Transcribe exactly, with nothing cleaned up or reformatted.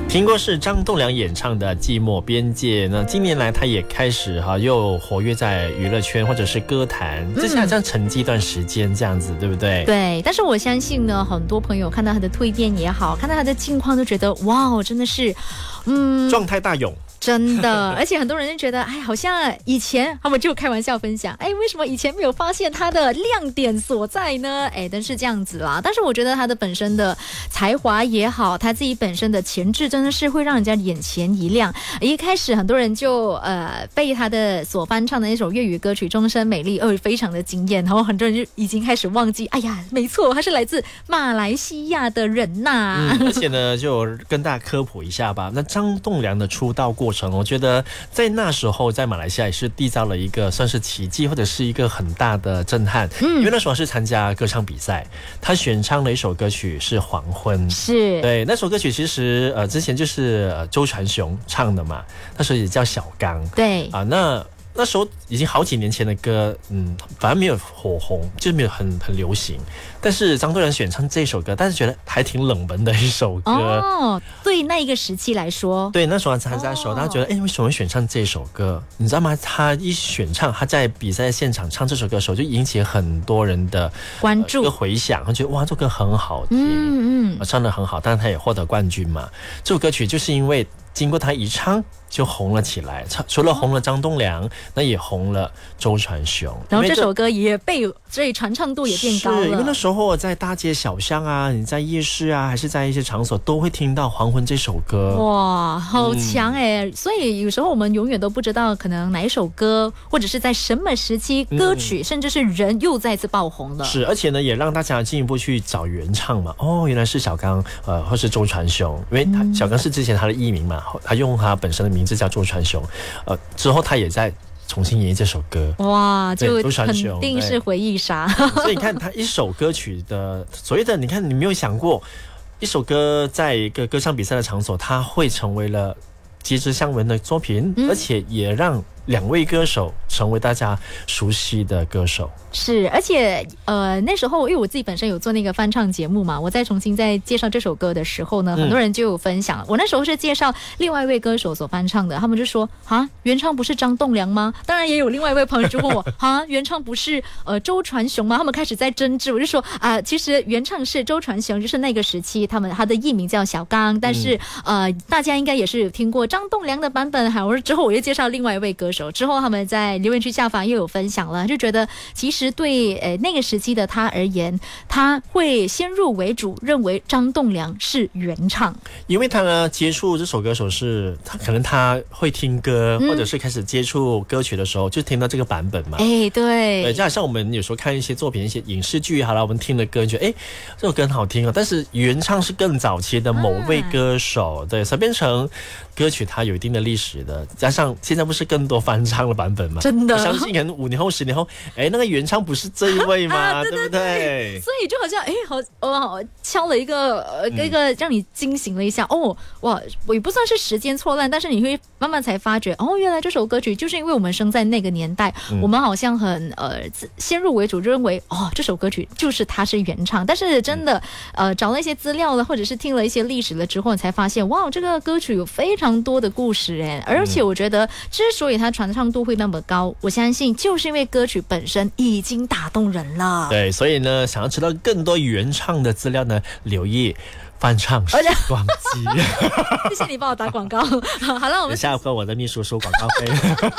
听过是张栋梁演唱的《寂寞边界》，那近年来他也开始哈又活跃在娱乐圈或者是歌坛，之前好像沉寂一段时间这样子，对不对？ 对，但是我相信呢，很多朋友看到他的蜕变也好，看到他的近况都觉得哇，真的是，嗯， 状态大勇。 真的，而且很多人就觉得，哎，好像以前他们就开玩笑分享，哎，为什么以前没有发现他的亮点所在呢？哎，但是这样子啦。但是我觉得他的本身的才华也好，他自己本身的潜质真的是会让人家眼前一亮。一开始很多人就呃被他的所翻唱的那首粤语歌曲《终身美丽》而非常的惊艳，然后很多人就已经开始忘记，哎呀，没错，他是来自马来西亚的人呐、啊嗯。而且呢，就跟大家科普一下吧。那张栋梁的出道过程，我觉得在那时候在马来西亚也是缔造了一个算是奇迹，或者是一个很大的震撼。嗯，因为那时候是参加歌唱比赛，他选唱的一首歌曲是《黄昏》。 是， 对，那首歌曲其实呃之前就是呃周传雄唱的嘛，那时候也叫小刚。 对啊，那。那时候已经好几年前的歌，嗯，反而没有火红，就没有很很流行。但是张栋梁选唱这首歌，但是觉得还挺冷门的一首歌。 哦，对那一个时期来说， 对那时候参加的时候，大家觉得，哎，为什么会选唱这首歌？你知道吗？他一选唱，他在比赛现场唱这首歌的时候，就引起很多人的关注、 呃、回响，他觉得哇，这首歌很好听， 嗯嗯， 唱得很好，但是他也获得冠军嘛。这首歌曲就是因为经过他一唱。就红了起来，除了红了张栋梁，那也红了周传雄。 然后这首歌也被，所以传唱度也变高了。 是因为那时候在大街小巷啊，你在夜市啊，还是在一些场所，都会听到《黄昏》这首歌。 哇，好强哎、嗯！所以有时候我们永远都不知道，可能哪一首歌，或者是在什么时期，歌曲、嗯、甚至是人又再次爆红了。 是，而且呢，也让大家进一步去找原唱嘛。哦，原来是小刚，呃，或是周传雄，因为他、嗯、小刚是之前他的艺名嘛，他用他本身的名。名字叫周传雄，呃，之后他也在重新演绎这首歌， 哇，就肯定是回忆杀。 所以你看，他一首歌曲的所谓的，你看你没有想过，一首歌在一个歌唱比赛的场所，它会成为了街知巷闻的作品，嗯、而且也让两位歌手成为大家熟悉的歌手。 是，而且呃那时候因为我自己本身有做那个翻唱节目嘛，我在重新在介绍这首歌的时候呢，很多人就有分享、嗯、我那时候是介绍另外一位歌手所翻唱的，他们就说啊，原唱不是张栋梁吗？当然也有另外一位朋友就问我啊，原唱不是呃周传雄吗？他们开始在争执，我就说啊、呃，其实原唱是周传雄，就是那个时期他们他的艺名叫小刚，但是、嗯、呃大家应该也是有听过张栋梁的版本。好，之后我又介绍另外一位歌手，之后他们在留言区下方又有分享了，就觉得其实其实对呃那个时期的他而言，他会先入为主认为张栋梁是原唱， 因为他呢接触这首歌手是他可能他会听歌、嗯、或者是开始接触歌曲的时候就听到这个版本嘛。 哎，对， 对，就好像我们有时候看一些作品、一些影视剧，好了，我们听的歌觉得哎这首歌很好听啊，但是原唱是更早期的某位歌手，啊、对，所以变成歌曲它有一定的历史的，加上现在不是更多翻唱的版本吗？ 真的， 我相信可能五年后、十年后，哎，那个原唱不是这一位吗？啊、对, 对, 对, 对不对？所以就好像哎，好哦，敲了一个呃一个让你惊醒了一下、嗯、哦，哇，我也不算是时间错乱，但是你会慢慢才发觉哦，原来这首歌曲就是因为我们生在那个年代，嗯、我们好像很呃先入为主认为哦这首歌曲就是它是原唱，但是真的、嗯、呃找了一些资料了，或者是听了一些历史了之后，才发现哇，这个歌曲有非常多的故事哎，而且我觉得之所以它传唱度会那么高，我相信就是因为歌曲本身已经打动人了。 对，所以呢，想要知道更多原唱的资料呢，留意翻唱时光机。 谢谢你帮我打广告。好了，我们下回我的秘书收广告费。